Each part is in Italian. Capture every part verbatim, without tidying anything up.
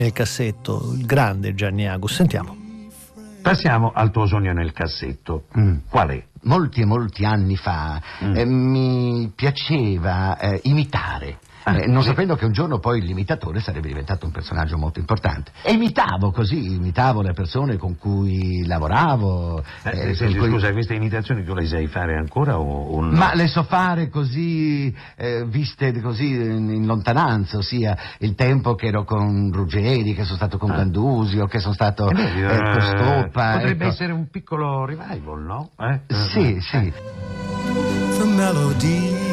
nel cassetto, il grande Gianni Agus. Sentiamo. Passiamo al tuo sogno nel cassetto. Mm. Qual è? Molti e molti anni fa mm. eh, mi piaceva eh, imitare. Ah, eh, non sì. sapendo che un giorno poi l'imitatore sarebbe diventato un personaggio molto importante. E imitavo così, imitavo le persone con cui lavoravo. Eh, eh, senti, cui... Scusa, queste imitazioni tu le sai fare ancora o, o no? Ma le so fare così, eh, viste così in lontananza, ossia il tempo che ero con Ruggeri, che sono stato con ah. Gandusio, che sono stato eh, beh, eh, con Stoppa. Potrebbe ecco. essere un piccolo revival, no? Eh? Sì, sì. The melody.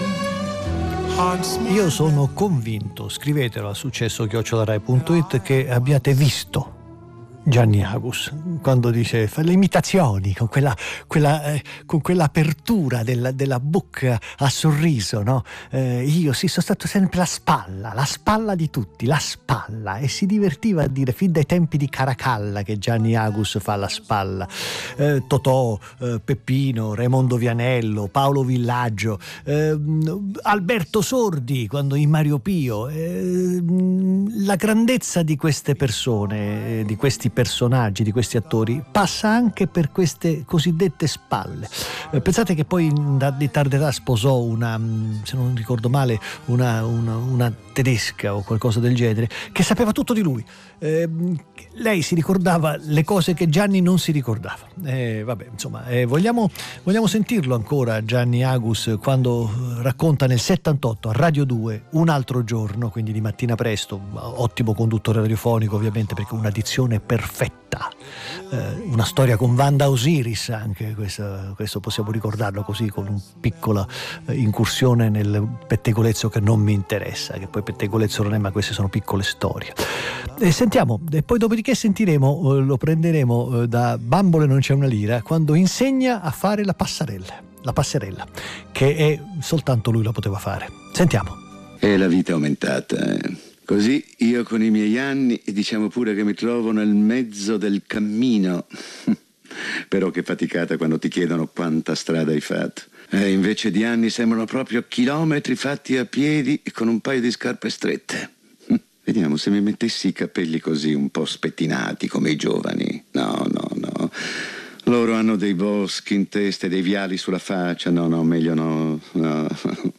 Io sono convinto, scrivetelo a successo chiocciola rai punto it, che abbiate visto Gianni Agus quando dice fa le imitazioni con quella, quella eh, con quell'apertura della, della bocca a sorriso, no? Eh, io sì, sono stato sempre la spalla, la spalla di tutti, la spalla, e si divertiva a dire fin dai tempi di Caracalla che Gianni Agus fa la spalla. Eh, Totò, eh, Peppino, Raimondo Vianello, Paolo Villaggio, eh, Alberto Sordi quando in Mario Pio. Eh, la grandezza di queste persone, eh, di questi personaggi, di questi attori, passa anche per queste cosiddette spalle. Eh, pensate che poi di tarda età sposò una, se non ricordo male, una, una, una tedesca o qualcosa del genere, che sapeva tutto di lui. Eh, lei si ricordava le cose che Gianni non si ricordava. Eh, vabbè, insomma, eh, vogliamo, vogliamo sentirlo ancora Gianni Agus quando racconta nel settantotto a Radio due Un altro giorno, quindi di mattina presto, ottimo conduttore radiofonico ovviamente perché una dizione perfetta, eh, una storia con Wanda Osiris anche, questo, questo possiamo ricordarlo così, con una piccola eh, incursione nel pettegolezzo che non mi interessa, che poi pettegolezzo non è, ma queste sono piccole storie. E sentiamo, e poi dopodiché sentiremo, eh, lo prenderemo eh, da Bambole non c'è una lira, quando insegna a fare la passarella, la passerella, che è soltanto lui la poteva fare. Sentiamo. E la vita è aumentata, eh. Così io con i miei anni, diciamo pure che mi trovo nel mezzo del cammino. Però che faticata quando ti chiedono quanta strada hai fatto. E invece di anni sembrano proprio chilometri fatti a piedi e con un paio di scarpe strette. Vediamo se mi mettessi i capelli così un po' spettinati come i giovani. No, no, no. Loro hanno dei boschi in testa e dei viali sulla faccia. No, no, meglio no. no.